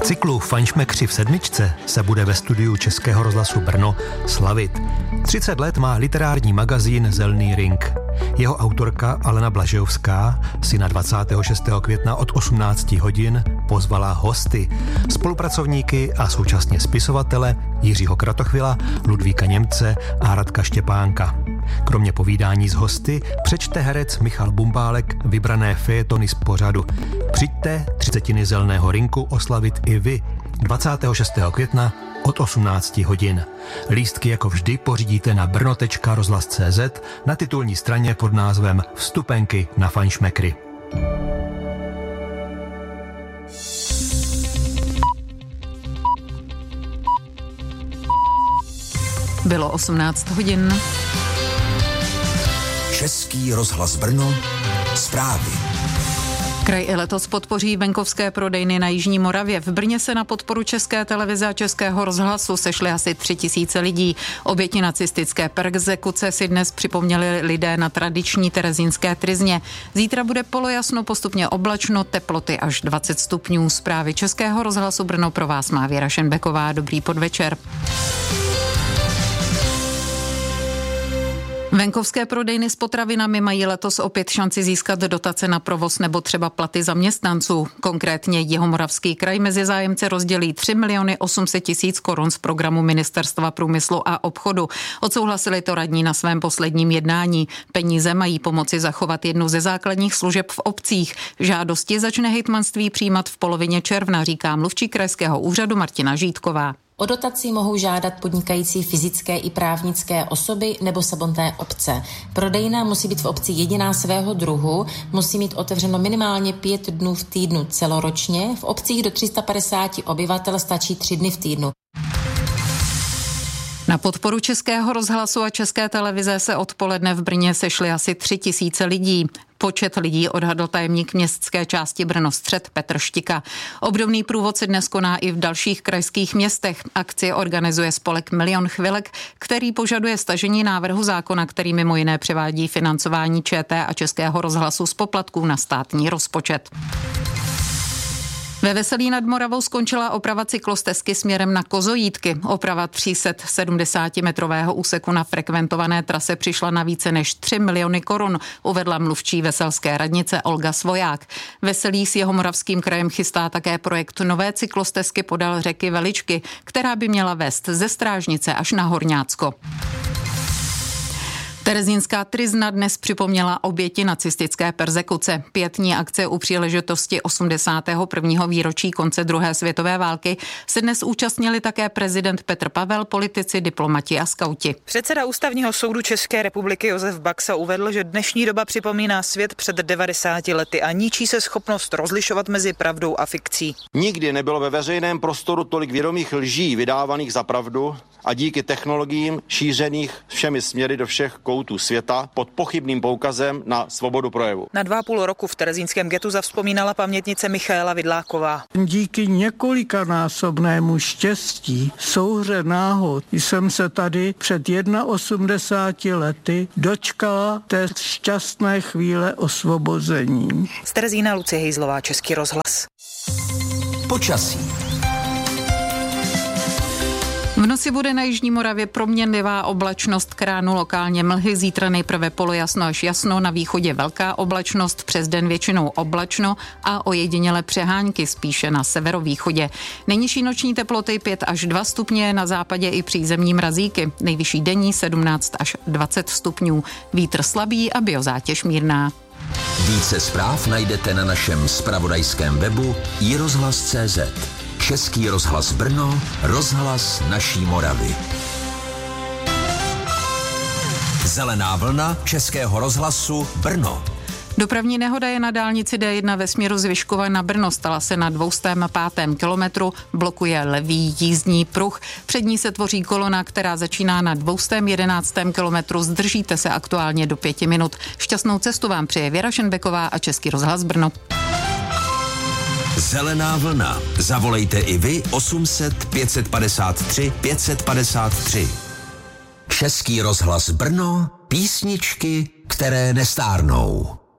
cyklu Fajnšmekři v sedmičce se bude ve studiu Českého rozhlasu Brno slavit. 30 let má literární magazín Zelný ring. Jeho autorka Alena Blažejovská si na 26. května od 18 hodin pozvala hosty, spolupracovníky a současně spisovatele Jiřího Kratochvila, Ludvíka Němce a Radka Štěpánka. Kromě povídání s hosty přečte herec Michal Bumbálek vybrané fejetony z pořadu. Přijďte 30. Zelného rinku oslavit i vy 26. května od 18 hodin. Lístky jako vždy pořídíte na brno.rozhlas.cz na titulní straně pod názvem Vstupenky na Fajnšmekry. Bylo 18 hodin. Český rozhlas Brno, zprávy. Kraj i letos podpoří venkovské prodejny na Jižní Moravě. V Brně se na podporu České televize a Českého rozhlasu sešli asi 3000 lidí. Oběti nacistické perzekuce si dnes připomněli lidé na tradiční terezínské tryzně. Zítra bude polojasno, postupně oblačno, teploty až 20 stupňů. Zprávy Českého rozhlasu Brno pro vás má Věra Šenbeková. Dobrý podvečer. Venkovské prodejny s potravinami mají letos opět šanci získat dotace na provoz nebo třeba platy zaměstnanců. Konkrétně Jihomoravský kraj mezi zájemce rozdělí 3 800 000 korun z programu Ministerstva průmyslu a obchodu. Odsouhlasili to radní na svém posledním jednání. Peníze mají pomoci zachovat jednu ze základních služeb v obcích. Žádosti začne hejtmanství přijímat v polovině června, říká mluvčí krajského úřadu Martina Žítková. O dotaci mohou žádat podnikající fyzické i právnické osoby nebo samotné obce. Prodejna musí být v obci jediná svého druhu, musí mít otevřeno minimálně 5 dnů v týdnu celoročně, v obcích do 350 obyvatel stačí 3 dny v týdnu. Na podporu Českého rozhlasu a České televize se odpoledne v Brně sešli asi 3000 lidí. Počet lidí odhadl tajemník městské části Brno-střed Petr Štika. Obdobný průvod se dnes koná i v dalších krajských městech. Akci organizuje spolek Milion chvilek, který požaduje stažení návrhu zákona, který mimo jiné převádí financování ČT a Českého rozhlasu z poplatků na státní rozpočet. Ve Veselí nad Moravou skončila oprava cyklostezky směrem na Kozojítky. Oprava 370metrového úseku na frekventované trase přišla na více než 3 miliony korun, uvedla mluvčí veselské radnice Olga Svoják. Veselí s Jihomoravským krajem chystá také projekt nové cyklostezky podél řeky Veličky, která by měla vést ze Strážnice až na Horňácko. Terezínská tryzna dnes připomněla oběti nacistické perzekuce. Pietní akce u příležitosti 81. výročí konce druhé světové války se dnes účastnili také prezident Petr Pavel, politici, diplomati a skauti. Předseda Ústavního soudu České republiky Josef Baxa uvedl, že dnešní doba připomíná svět před 90 lety a ničí se schopnost rozlišovat mezi pravdou a fikcí. Nikdy nebylo ve veřejném prostoru tolik vědomých lží vydávaných za pravdu a díky technologiím šířených všemi směry do všech koutů světa pod pochybným poukazem na svobodu projevu. Na 2,5 roku v terezínském getu zavzpomínala pamětnice Michaela Vidláková. Díky několikanásobnému štěstí, souhře náhod, jsem se tady před 81 lety dočkala té šťastné chvíle osvobození. Z Terezína Lucie Hejzlová, Český rozhlas. Počasí. V noci bude na Jižní Moravě proměnlivá oblačnost, k ránu lokálně mlhy, zítra nejprve polojasno až jasno, na východě velká oblačnost, přes den většinou oblačno a ojediněle přehánky spíše na severovýchodě. Nejnižší noční teploty 5 až 2 stupně, na západě i přízemní mrazíky, nejvyšší denní 17 až 20 stupňů, vítr slabý a biozátěž mírná. Více zpráv najdete na našem zpravodajském webu iRozhlas.cz. Český rozhlas Brno, rozhlas naší Moravy. Zelená vlna Českého rozhlasu Brno. Dopravní nehoda je na dálnici D1 ve směru z Vyškova na Brno. Stala se na 205. kilometru, blokuje levý jízdní pruh. Před ní se tvoří kolona, která začíná na 211. kilometru. Zdržíte se aktuálně do 5 minut. Šťastnou cestu vám přeje Věra Šenbeková a Český rozhlas Brno. Zelená vlna. Zavolejte i vy 800 553 553. Český rozhlas Brno, písničky, které nestárnou.